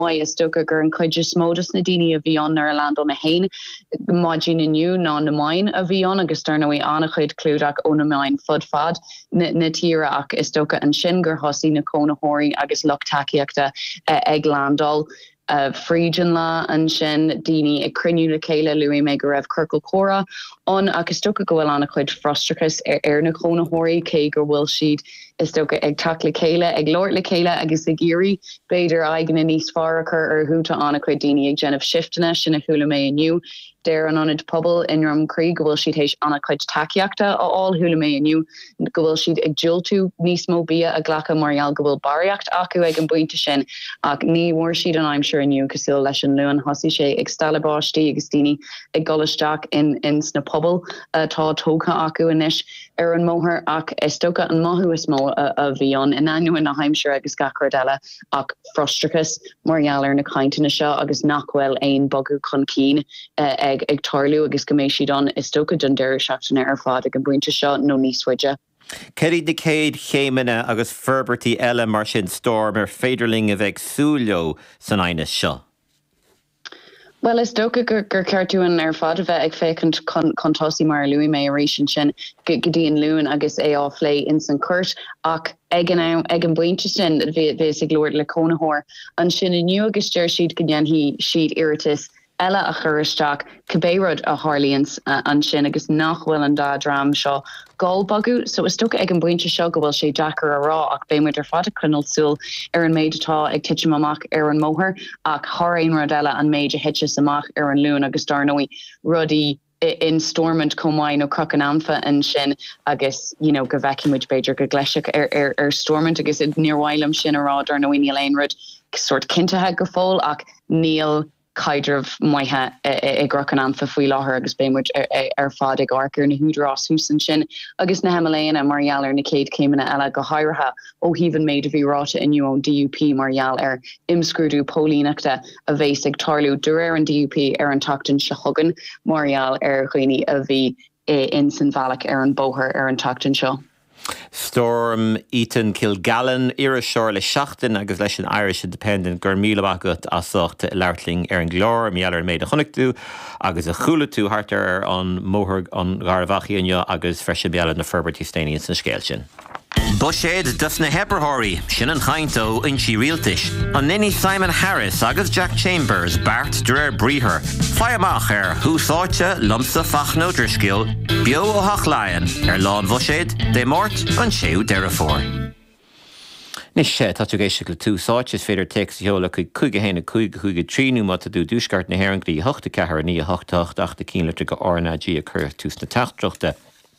is stoka gur an cuid smódas na daoine a bhí an ar Orlando na hain mágin inniu ná na main a bhí an agus darnaí anna chuid clúdach ó na main fud na tíre ach is stoka an sin gur hosí na cónaitheoirí agus lochtaíochta ag Landal. Friedjan la an sin dini ag criniú le céile luí mé go raibh curcail córa an agus stocha go bhfuil anna chuid frostrachas ar na cónaitheoirí cé gur bhfuil siad is stocha ag tac le céile ag leir le céile agus ag géirí beidir aigen na níos fáracha ar thuúta anna chuid daoine ag genmh siftaine sin na thula mé aniu Déir an anid pobl in rum Creek go bhfuil siad hééis anna chuid takeíochta á thula mé aniu go bhfuil siad ag dúiltú níos mó bia a ghlacha marial go bhfuil baraíocht acu ag an buinte sin ach ní bhór siad an aimseir aniu cosúil leis an luan hosí sé ag stalabáistí agus daoine ag golisteach in sna pobl tá tócha acu inis ar an móthir ach is stocha an maithú is mó a bhí an in anuin na haimseir agus gachar eile ach frostrachas marial ar na cainteanna seo agus nachhfuil aon bogu chun cín ag tarlú agus go mééis siad an is stocha don deir seachtainna ar fád ag an buinte seo nó níos fuide. Ceirí de céad chéimena agus ferbertí eile mar sin storm ar féidirling a bheith súleo san aine seo. Well, is stocha gur ceirtúin ar fad a bheith ag fécant contásaí mar luí mé a rééis sin go dtíon luúin agus é álé in san cuirt ach ag an buinte sin bhés ag glóir le cónaitheoir an sin iniu agus deir siad go dhéanhí siad iritas eile a churisteach cabbérod a Harlíons an sin agus nachhfuil an dádram seo gáilbagu, so is stocha ag an buinte seo go bhfuil sé dachar a rá ach béimiid ar fad a crunalsúil ar an méid atá ag tiitim amach ar an móthir ach thoraon rud eile an méid a hitse amach ar an lún agus darnóí rudí in stormant comáin ó croc an amfa an sin agus go bhheicimuid beidir go gleiseach ar stormant agus níorhhailm sin ará darnóí níl aon rud sort cinntethe go fóil ach níl caidirh maithe ag groch an amfa faoi láthair agus béimiid ar fád ag arcar na húdrás húsan sin agus na hemaléin a marial ar na céad céimena eile go háirithe ó híhann méid a bhí ráta inniu ón DUP marial ar imscrúdú pólínachta a bhés ag tarlú dúir an DUP ar an tachtain se thugan marial ar chuoine a bhí in san bhealach ar an bóthir ar an tachtain seo. Storm Ethan Kilgallen ire seoir le seachtain agus leis an Irish Independent gur míle agat asocht leirtling ar an glór meallar méid a chonigtú agus a chuúla tú hart ar an móthir an garvachiíonne agus freise beala na ferbertí Stainí san scéil sin. Buséad dus na Heberthirí sin an chaintó inchí rialtais. An nini Simon Harris agus Jack Chambers Bart Drer Breher. Fireamach húsáite lumsa fachno drisgil bio ó hachlain lán buséad de mort an séú derafór. Nis sé tá tú géisi go túsáit is féidir text heola chuige héna chuige tríú mat a dú dúsgart na herangrí 8 ní 8 cíle go orna dí a chur tús na tachtdrochta.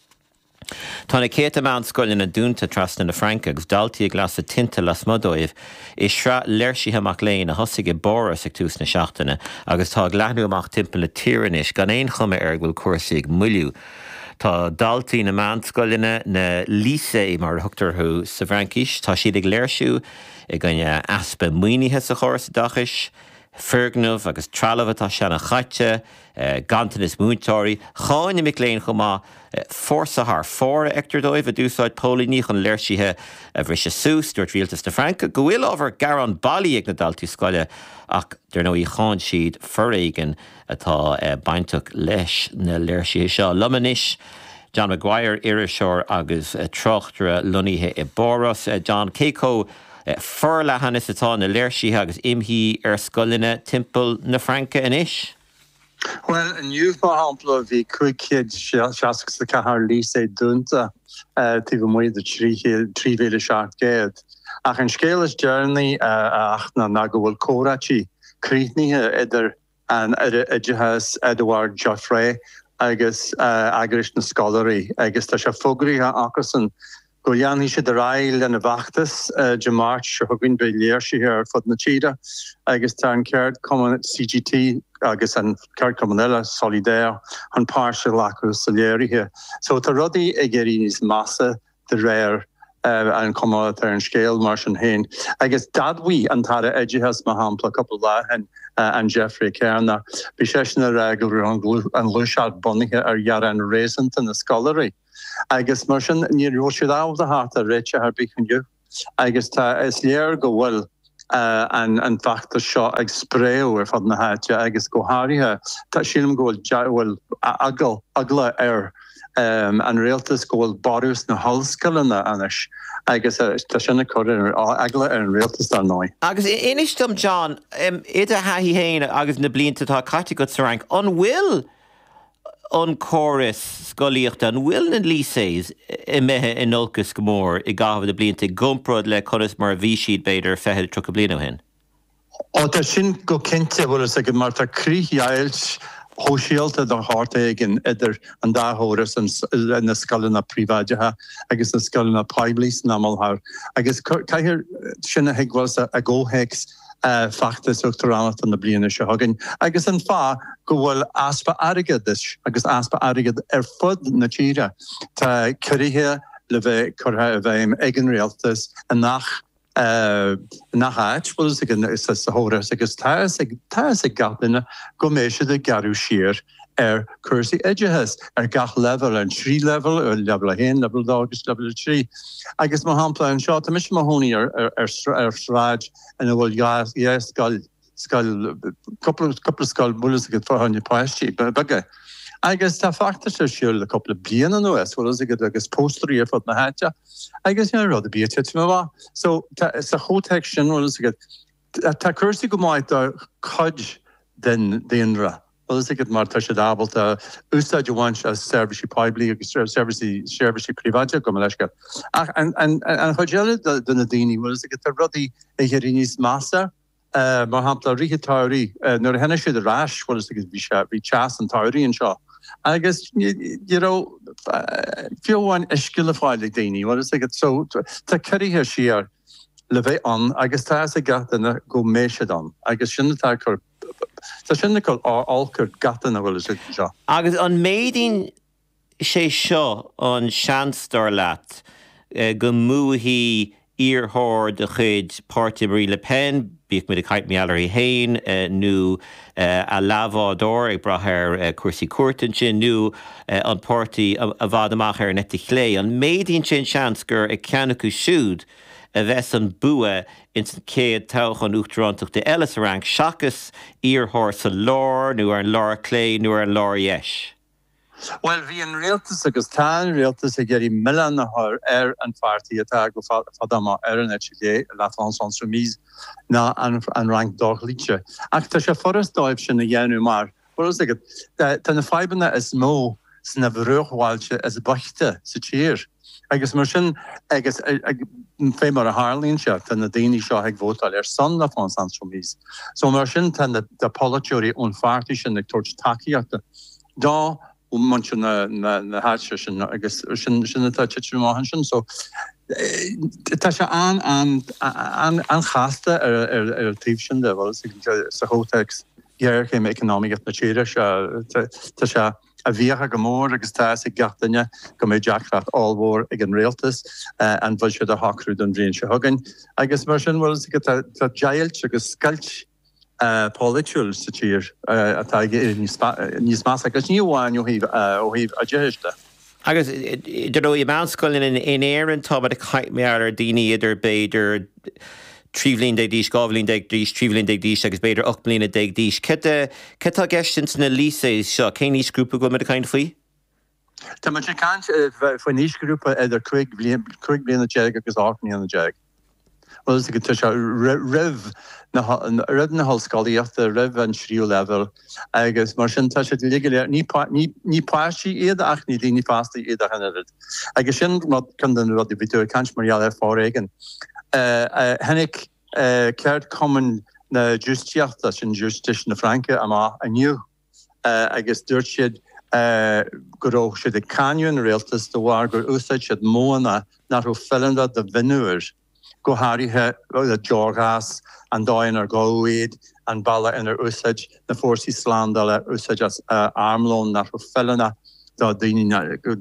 Tá na céit amán scoilin na dúnta trasna na Franca agus daltaí a glas a tinta las modóibh is sra leirsíthe amach léin a thosaigh boras ag tús na seachtainna agus tá gleanú amach timpeall le tíranis gan éon chume ar bhfuil cuasaigh muliú. Tá daltaí na man scoilina na lísé mar thugtarthú sa Frankis, tá siad ag leirsú i gine aspa muoinithe sa chóir sa dachais, fergnamh agus trealamh atá seanna chaite, gantain is múntóirí, cháin imic léon chumá fórsa th fóra ectordóibh a dúsáid pólíní chun leirsíthe a bhrí sé sús dúirt rialtas na Franca, go bhfuil ábhar garan bailí ag na daltaí scoile ach der nó í cháin siad foréigen atá baintach leis na leirsíthe seo. Lumanis, John Maguire ire seoir agus trochtra luníthe i Boras. John Keiko fur lehannis atá na leirsíthe agus imhí ar scoilina timpeall na Franca inis? Well, in youth example of the quick kids shasks the kahar lise dunta to mooi the tree vele shark gate. Ach in scale journey ach na nagowal korachi kritni eder and has Edward Joffrey agus agrish na scholarly agus ta fogri ha Ackerson Goyan is de rail en de wachtes Jamarch hogin be leersie hier fod na chida agus tan cared common CGT agus an cared commonella solidaire an partial lacus solieri here. So ta ruddy egerinis massa de rare and common scale martian hain. I guess dad we and tada edgy has mahampla couple la and Jeffrey Kerner Bisheshna regular and Lushad Bonnie are Yaran Raisant and the scholarly. I guess Martian near Roshid out of the heart of Rich are beacon you. I guess ta is year go well an factor seo ag spréú fad na háte agus go háirithe tá sílim ggóil agla an réaltas ggóil barús na hallscoilena anis agus tá sinna chuir agla an réaltas dar nói. Agus inistom John, idir haí héine agus na blianta tá caite go sa rank an bhfuil an choras scoíocht an bhfuil na líséis I methe in olcas go mór I gabhad a blianta gomprod le choras mar bhí siad beidir fethead tro bliana hen. Tá sin go cinnte bhfuil ag mar tá críhiailt hóisialta do háta igen idir an dáthóras na scoilena príváidethe agus na scoilena paiblís namalthar agus caiithir sinna heagháil a ggóheics factas uachtaránat an na bliana se hagan. Agus an fá go bhfuil aspa airigad agus aspa airigad fud na tíre tá curithe le bheith chutha a bheim ag an réaltas a nach háit bhfuil is sa hóras agus tá ag gatainna go méisiad a garú siar cursaí idethes gach level an 3 level level 1, level 2 agus level 3. Agus má hampla an seo, tá mis má hónaí sráid ina bhfuil couple scoil bulas a go forthainne páistí bagge. Agus tá facta sé siúil a couple bliana nuas bhfuil agus pósterí fod na háte agus rud a bíte má. So sa chóteach sin bhfuil tá cursaí go máid ar chuid den déonra. Well, is mar tá sé dábalta úsáid bhaint as servicí paiblí agus servicí príváide go leisce. An chuéile duna daoine bhfuil tá rudí a chéirí níos massa mar hapla rithetáirí nuair a hena siad a ráis bhfuil bhí teas an táirí an seo. Agus fiúháin isciile fáil daoine bhfuil so tá ceiríthe siar le bheith an agus tá a gatainna go méisiad an agus sinna tá chur Tá sinna go álcur gatan a bhfuil seo. Agus an méidín sé seo an seanstar leat go múthaí íorthóir de chuid Páirtí Marie Le Pen, bíoh mid a caiit mealairí hain, nó a leabhádóir ag brathir cuasaí cuairtain sin, nó an páirtí a bhfad amach ar neta chlé. An méidín sin seans gur ag ceannachú siúd a bheits an bua in san céad toch an uachtarántaach de eile a rank seachas íorthóir sa lár, nó ar an lár clé, nó ar an lár dheis. Well, bhí an réaltas agus tá an réaltas a géirí milliún nathir an feartaí atá go fadama an etilé leatán san míos ná an rank dálíte. Ach tá sé forras dáibh sin na dhéanú mar. Tá na feibanna is mó san na bhruúháilte as a bachte sa tíir. Agus mar sin agus fé mar a hálíonn se tá na daoine seo ag bhótáil ar san leatán san míos. So mar sin tá na polúirí ón feartaí sin ag tuairt takeíachta. Dá man na háse sin agus sinna tá tiitmáhan sin, so tá se an chaasta ar tíb sin de bhil sa hótex dheir chéim economic na tíire tá se a bhíocha go mór agus tá ag gatainne go méid deachrat allmhór ag an réaltas an bhil siad a hacrúd an bhríonn se thugann. Agus mar sin bhil tá déilt agus scailt Polúil sa tír atá níos más agus níomháin ó híh a deiste. Agus do I meánscoilin in éan tá a caiit mear ar daoine idir beidir tríomhlín de díos, gábhlín de díos, tríomhlín de díos agus beidir 8 mlína de díos. Cetá gceistint na líséis seo, cé níos grúpa go a caiin faoi? Tá man sé cant fa níos grúpa idir 5 bliana deag agus 8 mlíana deag. Well, go tu rih na hallscoíochtta rih an sríú level agus mar sin tá sé ligile ní páistí iad ach ní daoine fásta iad a hanad. Agus sin chun den rudí bitú cant marall ar fáréigen. Hennig ceart common na justiachta sin justice na Franca amá aniu agus dúirt siad goró siad a caniún réaltas do bhhar gur úsáid siad móna nach ó fellanda de vinúir. Go háirithe a deorgas an dáin ar gáid an balla inar úsáid na fórsaí slándala úsáid as armlón nach ó fellana dá daoine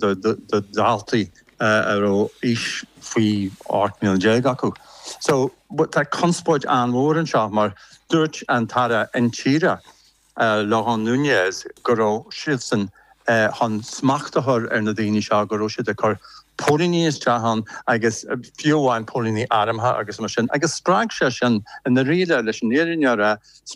daltaí ar ó is faoi 8 mlíon deag acu. So tá conspóid anmhór an seo mar dúirt an tada an tíre Laurent Núñez go raibh siad san hon smachtathir ar na daoine seo go raibh siad a chur Políní is tehan agus fiúháin políní aramha agus mar sin agus sppraag se sin in na riile leis an éirinneara